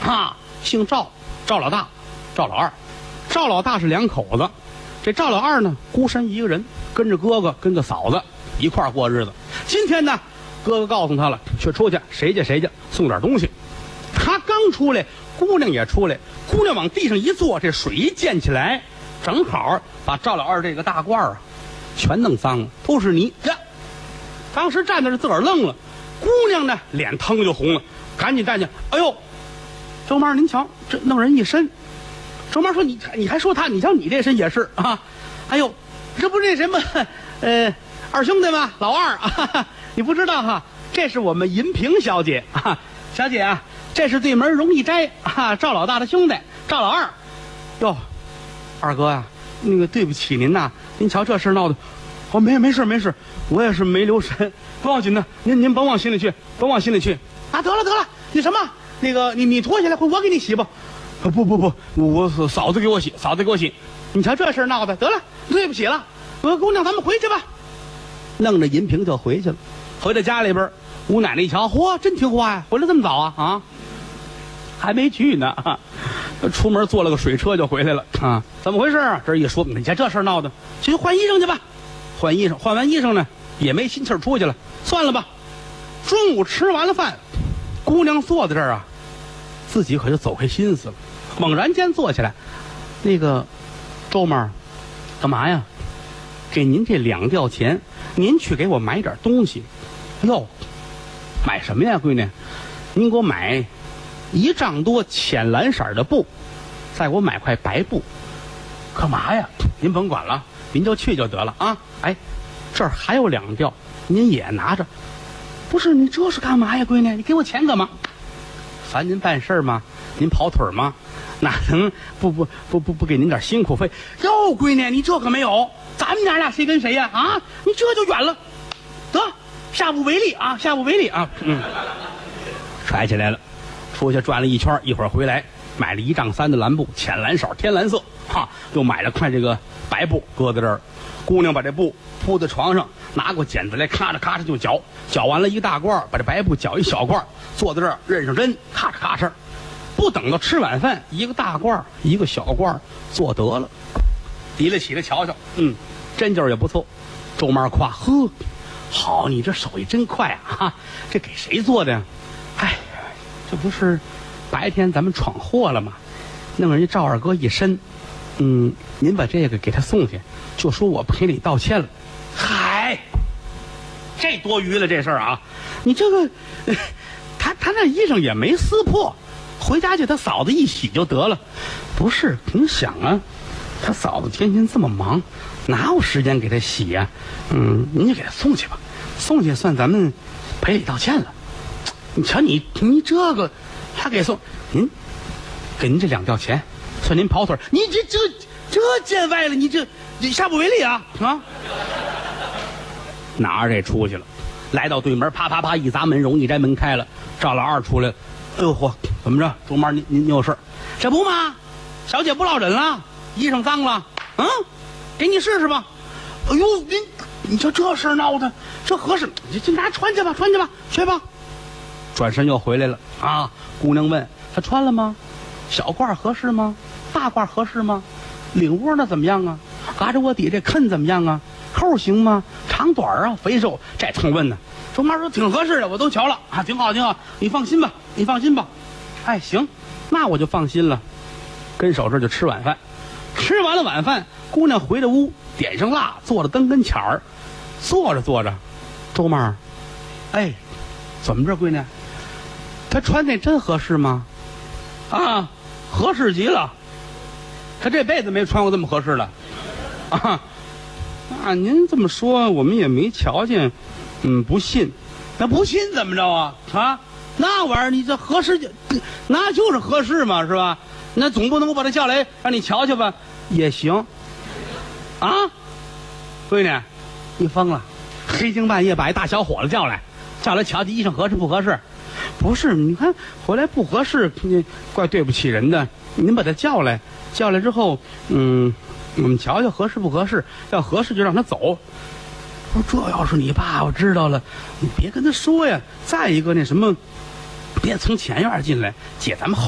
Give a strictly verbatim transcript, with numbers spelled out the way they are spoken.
哈，姓赵，赵老大，赵老二。赵老大是两口子，这赵老二呢孤身一个人，跟着哥哥跟着嫂子一块儿过日子。今天呢，哥哥告诉他了，去出去谁家谁家送点东西。他刚出来，姑娘也出来，姑娘往地上一坐，这水一溅起来，正好把赵老二这个大褂啊全弄脏了，都是泥呀！当时站在这自个儿愣了，姑娘呢脸腾就红了，赶紧站起来，哎呦，周妈您瞧，这弄人一身。周妈说你你还说他，你瞧你这身也是啊，哎呦，这不是那什么呃二兄弟吗？老二啊，你不知道哈，这是我们银萍小姐啊，小姐啊，这是对门容易斋啊，赵老大的兄弟赵老二。哟，二哥啊，那个对不起您呐，您瞧这事闹的，哦没没事没事，我也是没留神，不要紧的，您您甭往心里去，甭往心里去啊，得了得了，你什么那个你你脱下来，我给你洗吧。不不不，我嫂子给我洗，嫂子给我洗。你瞧这事闹的，得了，对不起了，呃，姑娘，咱们回去吧。弄着银萍就回去了。回到家里边，吴奶奶一瞧，嚯，真听话呀，回来这么早啊啊，还没去呢啊，出门坐了个水车就回来了啊，怎么回事啊？这一说，你瞧这事闹的，去换衣裳去吧。换衣裳，换完衣裳呢，也没心气儿出去了，算了吧。中午吃完了饭，姑娘坐在这儿啊，自己可就走开心思了。猛然间坐起来，那个周妈干嘛呀？给您这两吊钱，您去给我买点东西。哟，买什么呀，闺女？您给我买一丈多浅蓝色的布，再给我买块白布。干嘛呀？您甭管了，您就去就得了啊！哎，这儿还有两吊，您也拿着。不是你这是干嘛呀，闺女？你给我钱干嘛？烦您办事吗？您跑腿吗？哪能不不不不不给您点辛苦费？哟，闺女，你这可没有，咱们娘俩谁跟谁呀？啊，你这就远了，得下不为例啊，下不为例啊。嗯，揣起来了，出去转了一圈，一会儿回来买了一丈三的蓝布，浅蓝色，天蓝色，哈，又买了块这个白布，搁在这儿。姑娘把这布铺在床上，拿过剪子来，咔嚓咔嚓就绞，绞完了一大罐，把这白布绞一小罐，坐在这儿认上针，咔嚓咔嚓。不等到吃晚饭，一个大罐一个小罐做得了，提了起来瞧瞧，嗯，针灸也不错。周妈夸，呵，好，你这手艺真快啊！哈，这给谁做的呀？哎，这不是白天咱们闯祸了吗？弄人家赵二哥一身，嗯，您把这个给他送去，就说我赔礼道歉了。嗨，这多余了这事儿啊！你这个，他他那衣裳也没撕破。回家去他嫂子一洗就得了。不是，你想啊，他嫂子天天这么忙，哪有时间给他洗呀、啊？嗯，您就给他送去吧，送去算咱们赔礼道歉了。你瞧你你这个还给送，您给您这两吊钱，算您跑腿。你这这这见外了，你这你下不为例啊啊！拿着这出去了，来到对门，啪啪啪一砸门，容易斋门开了，赵老二出来了。哎呦嚯，怎么着？周妈，您您有事？这不嘛，小姐不落枕了，衣裳脏了，嗯，给你试试吧。哎呦，您你瞧这事闹的，这合适？你就拿穿去吧，穿去吧，去吧。转身又回来了啊！姑娘问他穿了吗？小褂合适吗？大褂合适吗？领窝那怎么样啊？嘎着窝底这坑怎么样啊？扣行吗？长短啊？肥瘦？这通问呢。周妈说挺合适的，我都瞧了啊，挺好挺好，你放心吧，你放心吧。哎，行，那我就放心了。跟手这就吃晚饭，吃完了晚饭，姑娘回了屋，点上蜡，坐了灯跟前儿，坐着坐着，周妈，哎，怎么着，闺女？她穿那真合适吗？啊，合适极了，她这辈子没穿过这么合适的。啊，那您这么说，我们也没瞧见。嗯，不信，那不信怎么着啊？啊，那玩意儿你这合适就，那就是合适嘛，是吧？那总不能我把他叫来让你瞧瞧吧？也行，啊，闺女，你疯了？黑更半夜把一大小伙子叫来，叫来瞧瞧衣裳合适不合适？不是，你看回来不合适，你怪对不起人的。您把他叫来，叫来之后，嗯，我们瞧瞧合适不合适？要合适就让他走。说这要是你爸我知道了，你别跟他说呀。再一个那什么，别从前院进来，姐咱们后